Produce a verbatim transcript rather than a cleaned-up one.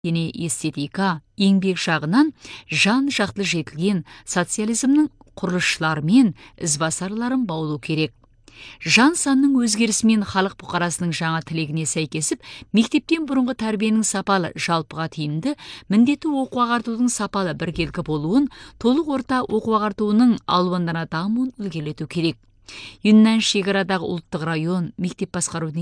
және эстетика, еңбек жағынан жан жақты жетілген социализмнің құрылысшылары мен ізбасарларын баулу керек. Жан санның өзгерісімен халық бұқарасының жаңа тілегіне сәйкесіп, мектептен бұрынғы тәрбиенің сапалы, жалпыға тиімді, міндетті оқу ағартудың сапалы біркелкі болуын, толық орта оқу ағартуының алуандана дамуын ілгерілету керек. Юньнань шекарадағы ұлттық район мектеп басқарудың